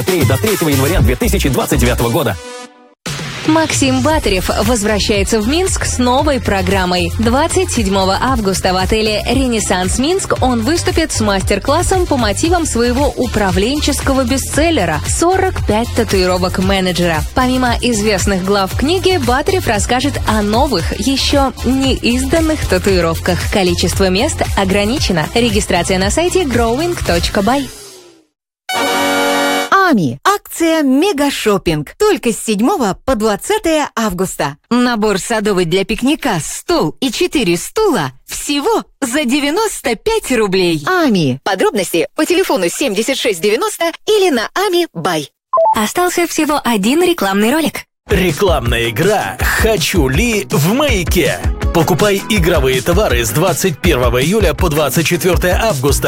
До 3 января 2029 года. Максим Батарев возвращается в Минск с новой программой. 27 августа в отеле «Ренессанс Минск» он выступит с мастер-классом по мотивам своего управленческого бестселлера «45 татуировок менеджера». Помимо известных глав книги, Батарев расскажет о новых, еще не изданных татуировках. Количество мест ограничено. Регистрация на сайте growing.by. Акция «Мегашоппинг» только с 7 по 20 августа. Набор садовый для пикника, стол и 4 стула всего за 95 рублей. Подробности по телефону 7690 или на Бай. Остался всего один рекламный ролик. Рекламная игра «Хочу ли» в «Маяке». Покупай игровые товары с 21 июля по 24 августа